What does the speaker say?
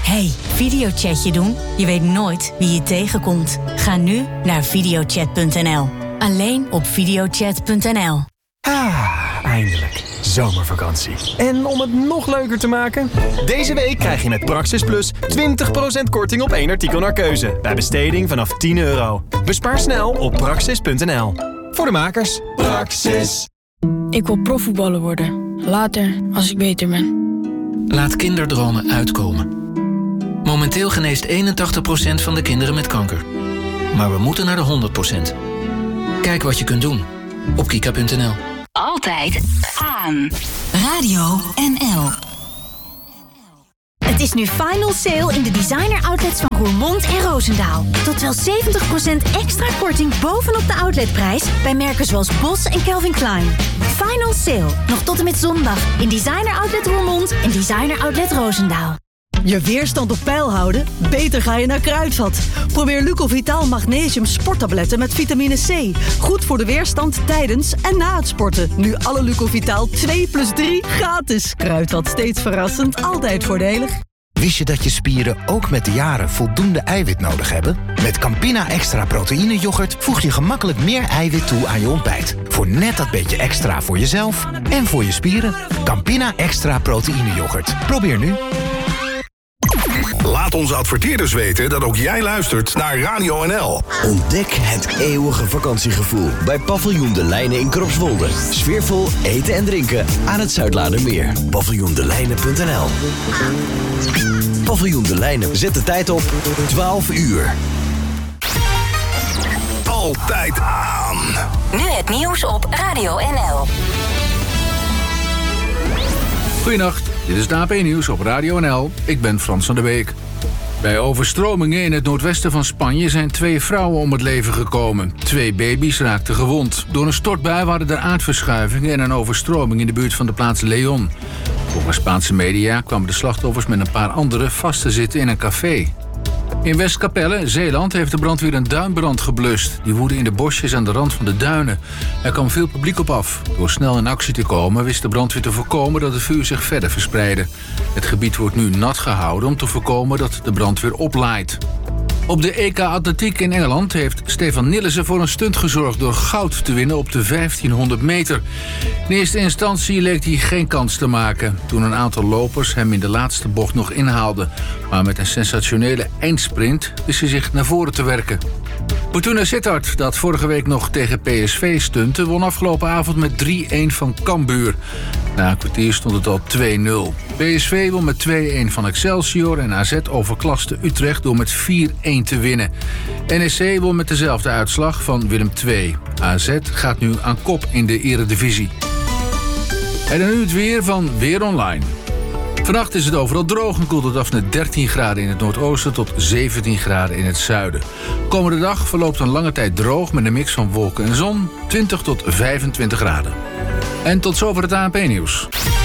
Hey, videochatje doen? Je weet nooit wie je tegenkomt. Ga nu naar videochat.nl. Alleen op videochat.nl. Eindelijk. Zomervakantie. En om het nog leuker te maken... Deze week krijg je met Praxis Plus 20% korting op 1 artikel naar keuze. Bij besteding vanaf €10. Bespaar snel op praxis.nl. Voor de makers. Praxis. Ik wil profvoetballer worden. Later, als ik beter ben. Laat kinderdromen uitkomen. Momenteel geneest 81% van de kinderen met kanker. Maar we moeten naar de 100%. Kijk wat je kunt doen op kika.nl. Altijd aan. Radio NL. Het is nu final sale in de designer outlets van Roermond en Roosendaal. Tot wel 70% extra korting bovenop de outletprijs bij merken zoals Bos en Calvin Klein. Final sale, nog tot en met zondag in designer outlet Roermond en designer outlet Roosendaal. Je weerstand op peil houden? Beter ga je naar Kruidvat. Probeer Lucovitaal Magnesium sporttabletten met vitamine C. Goed voor de weerstand tijdens en na het sporten. Nu alle Lucovitaal 2+3 gratis. Kruidvat, steeds verrassend, altijd voordelig. Wist je dat je spieren ook met de jaren voldoende eiwit nodig hebben? Met Campina Extra Proteïne Yoghurt voeg je gemakkelijk meer eiwit toe aan je ontbijt. Voor net dat beetje extra voor jezelf en voor je spieren. Campina Extra Proteïne Yoghurt. Probeer nu. Laat onze adverteerders weten dat ook jij luistert naar Radio NL. Ontdek het eeuwige vakantiegevoel bij Paviljoen De Lijnen in Kropswolde. Sfeervol eten en drinken aan het Zuidlaardermeer. Paviljoendelijnen.nl. Paviljoen De Lijnen. Zet de tijd op 12 uur. Altijd aan. Nu het nieuws op Radio NL. Goedenacht, dit is het AP-nieuws op Radio NL. Ik ben Frans van der Beek. Bij overstromingen in het noordwesten van Spanje zijn 2 vrouwen om het leven gekomen. 2 baby's raakten gewond. Door een stortbui waren er aardverschuivingen en een overstroming in de buurt van de plaats León. Volgens Spaanse media kwamen de slachtoffers met een paar anderen vast te zitten in een café. In Westkapelle, Zeeland, heeft de brandweer een duinbrand geblust. Die woedde in de bosjes aan de rand van de duinen. Er kwam veel publiek op af. Door snel in actie te komen wist de brandweer te voorkomen dat het vuur zich verder verspreidde. Het gebied wordt nu nat gehouden om te voorkomen dat de brandweer oplaait. Op de EK Atletiek in Engeland heeft Stefan Nillissen voor een stunt gezorgd door goud te winnen op de 1500 meter. In eerste instantie leek hij geen kans te maken, toen een aantal lopers hem in de laatste bocht nog inhaalden. Maar met een sensationele eindsprint wist hij zich naar voren te werken. Fortuna Sittard, dat vorige week nog tegen PSV stunte, won afgelopen avond met 3-1 van Cambuur. Na een kwartier stond het al 2-0. PSV won met 2-1 van Excelsior en AZ overklaste Utrecht door met 4-1 te winnen. NEC won met dezelfde uitslag van Willem II. AZ gaat nu aan kop in de Eredivisie. En dan nu het weer van Weer Online. Vannacht is het overal droog en koelt het af naar 13 graden in het noordoosten tot 17 graden in het zuiden. Komende dag verloopt een lange tijd droog met een mix van wolken en zon, 20 tot 25 graden. En tot zover het ANP-nieuws.